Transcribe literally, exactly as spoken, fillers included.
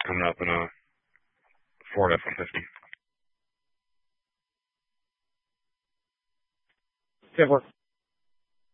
coming up in a Ford F one fifty. Yeah,